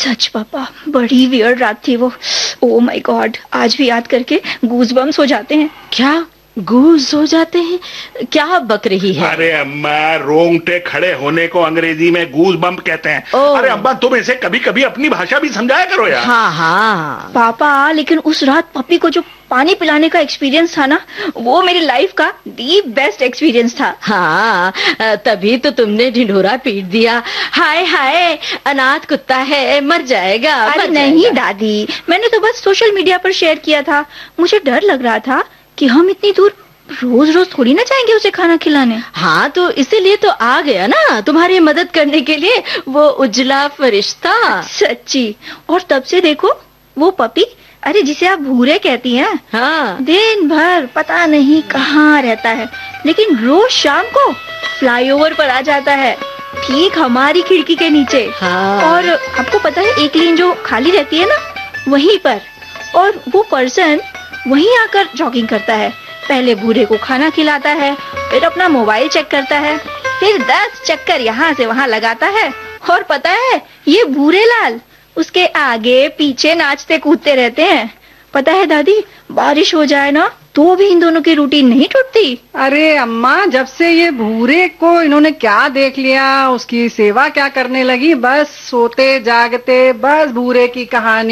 सच पापा, बड़ी वियर्ड रात थी वो। ओ माय गॉड, आज भी याद करके गूज बम्स हो जाते हैं। क्या गूज हो जाते हैं? क्या बक रही है? अरे अम्मा, रोंगटे खड़े होने को अंग्रेजी में गूज बम्प कहते हैं। अरे अम्मा, तुम इसे कभी कभी अपनी भाषा भी समझाया करो यार। हाँ हाँ पापा, लेकिन उस रात पपी को जो पानी पिलाने का एक्सपीरियंस था ना, वो मेरी लाइफ का दी बेस्ट एक्सपीरियंस था। हाँ, तभी तो तुमने ढिंढोरा पीट दिया। हाय हाय, अनाथ कुत्ता है, मर जाएगा। अरे नहीं दादी, मैंने तो बस सोशल मीडिया पर शेयर किया था। मुझे डर लग रहा था कि हम इतनी दूर रोज रोज थोड़ी ना जाएंगे उसे खाना खिलाने। हाँ, तो इसीलिए तो आ गया ना, तुम्हारी मदद करने के लिए, वो उजला फरिश्ता। सच्ची। और तब से देखो, वो पपी, अरे जिसे आप भूरे कहती हैं, हाँ, दिन भर पता नहीं कहाँ रहता है, लेकिन रोज शाम को फ्लाईओवर पर आ जाता है, ठीक हमारी खिड़की के नीचे। हाँ। और आपको पता है, एक लेन जो खाली रहती है ना, वहीं पर, और वो पर्सन वहीं आकर जॉगिंग करता है। पहले भूरे को खाना खिलाता है, फिर अपना मोबाइल चेक करता है, फिर 10 चक्कर यहाँ से वहाँ लगाता है। और पता है, ये भूरे लाल उसके आगे पीछे नाचते कूदते रहते हैं। पता है दादी, बारिश हो जाए ना तो भी इन दोनों की रूटीन नहीं टूटती। अरे अम्मा, जब से ये भूरे को इन्होंने क्या देख लिया, उसकी सेवा क्या करने लगी, बस सोते जागते बस भूरे की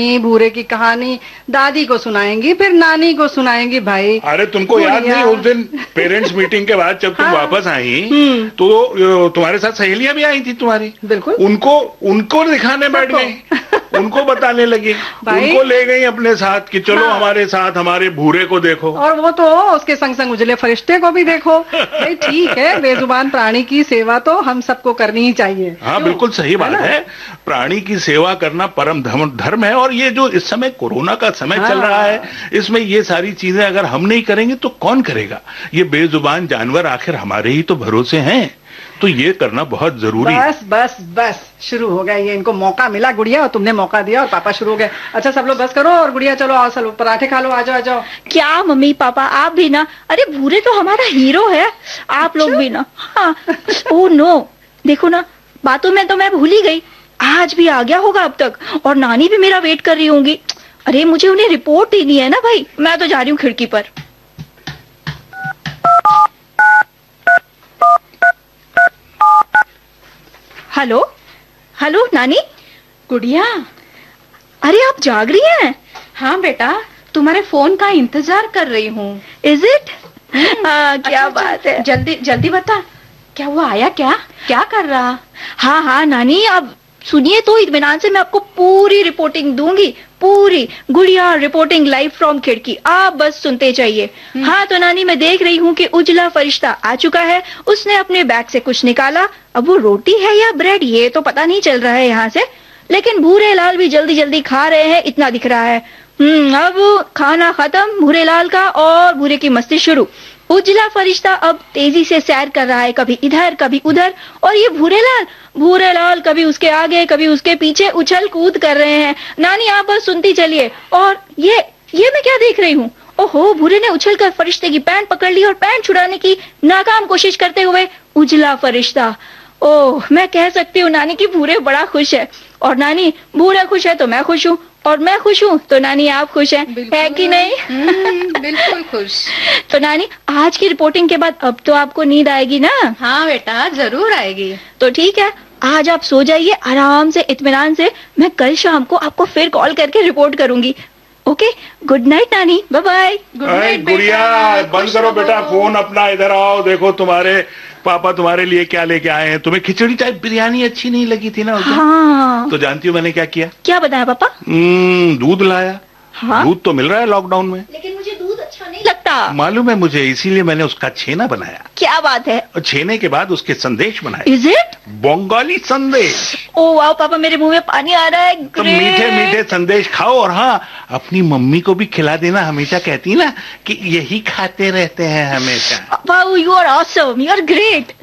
कहानी दादी को सुनाएंगी, फिर नानी को सुनाएंगी। भाई, अरे तुमको याद नहीं, उस दिन पेरेंट्स मीटिंग के बाद जब तुम हाँ। वापस आई तो तुम्हारे साथ सहेलियां भी आई थी तुम्हारी। बिल्कुल। उनको दिखाने बैठ गई, उनको बताने लगी, उनको ले गई अपने साथ कि चलो हमारे साथ हमारे भूरे को देखो। और वो तो उसके संग संग उजले फरिश्ते को भी देखो। भाई ठीक है, बेजुबान प्राणी की सेवा तो हम सबको करनी ही चाहिए। हाँ, बिल्कुल सही बात है। प्राणी की सेवा करना परम धर्म है। और ये जो इस समय कोरोना का समय चल रहा है, इसमें ये सारी चीजें अगर हम नहीं करेंगे तो कौन करेगा? ये बेजुबान जानवर आखिर हमारे ही तो भरोसे हैं, तो ये करना बहुत जरूरी है। बस शुरू हो गया ये, इनको मौका मिला गुड़िया, और तुमने मौका दिया और पापा शुरू हो गए। अच्छा सब लोग बस करो, और गुड़िया चलो आओ, चलो पराठे खा लो, आ जाओ। क्या मम्मी पापा, आप भी ना? अरे भूरे तो हमारा हीरो है, आप लोग भी ना। हाँ। ओह नो, देखो ना, बातों में तो मैं भूल ही गई, आज भी आ गया होगा अब तक, और नानी भी मेरा वेट कर रही होंगी। अरे मुझे उन्हें रिपोर्ट देनी है ना भाई, मैं तो जा रही हूँ खिड़की पर। हेलो नानी। गुड़िया, अरे आप जाग रही हैं? हाँ बेटा, तुम्हारे फोन का इंतजार कर रही हूँ। Is it? क्या बात है। जल्दी बता, क्या वो आया? क्या कर रहा? हाँ नानी, अब सुनिए तो इत्मीनान से मैं आपको पूरी रिपोर्टिंग दूंगी, पूरी। गुड़िया रिपोर्टिंग लाइव फ्रॉम खिड़की, आप बस सुनते चाहिए। हाँ तो नानी, मैं देख रही हूँ कि उजला फरिश्ता आ चुका है। उसने अपने बैग से कुछ निकाला, अब वो रोटी है या ब्रेड ये तो पता नहीं चल रहा है यहाँ से, लेकिन भूरे लाल भी जल्दी जल्दी खा रहे हैं, इतना दिख रहा है। अब खाना खत्म भूरे लाल का, और भूरे की मस्ती शुरू। उजला फरिश्ता अब तेजी से सैर कर रहा है, कभी इधर कभी उधर, और ये भूरे लाल कभी उसके आगे कभी उसके पीछे उछल कूद कर रहे हैं। नानी आप बस सुनती चलिए। और ये मैं क्या देख रही हूँ? ओहो, भूरे ने उछलकर फरिश्ते की पैंट पकड़ ली और पैंट छुड़ाने की नाकाम कोशिश करते हुए उजला फरिश्ता। ओह, मैं कह सकती हूँ नानी कि भूरे बड़ा खुश है, और नानी भूरे खुश है तो मैं खुश हूँ, और मैं खुश हूँ तो नानी आप खुश हैं, है कि नहीं? बिल्कुल खुश। तो नानी, आज की रिपोर्टिंग के बाद अब तो आपको नींद आएगी ना? हाँ बेटा, जरूर आएगी। तो ठीक है, आज आप सो जाइए आराम से, इत्मीनान से। मैं कल शाम को आपको फिर कॉल करके रिपोर्ट करूंगी। ओके, गुड नाइट नानी, बाय बाय। गुड नाइट गुड़िया, बंद करो बेटा फोन अपना, इधर आओ। देखो तुम्हारे पापा तुम्हारे लिए क्या लेके आए हैं। तुम्हें खिचड़ी टाइप बिरयानी अच्छी नहीं लगी थी ना? हाँ। तो जानती हो मैंने क्या किया? क्या बताया पापा? दूध लाया। हाँ? दूध तो मिल रहा है लॉकडाउन में, लेकिन मुझे दूध अच्छा नहीं लगता। मालूम है मुझे, इसीलिए मैंने उसका छेना बनाया। क्या बात है? और छेने के बाद उसके संदेश बनाए। Is it? बंगाली संदेश। ओ वाह पापा, मेरे मुंह में पानी आ रहा है। तो मीठे मीठे संदेश खाओ, और हाँ, अपनी मम्मी को भी खिला देना। हमेशा कहती ना कि यही खाते रहते हैं हमेशा। वाह, you are awesome, you are great.